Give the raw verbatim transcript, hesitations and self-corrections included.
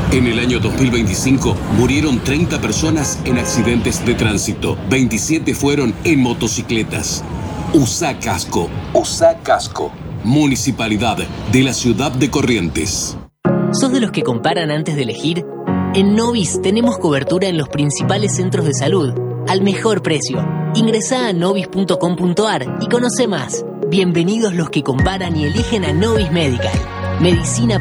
En el año dos mil veinticinco murieron treinta personas en accidentes de tránsito. veintisiete fueron en motocicletas. Usa casco. Usa casco. Municipalidad de la Ciudad de Corrientes. ¿Sos de los que comparan antes de elegir? En Novis tenemos cobertura en los principales centros de salud, al mejor precio. Ingresá a novis punto com punto ar y conoce más. Bienvenidos los que comparan y eligen a Novis Medical. Medicina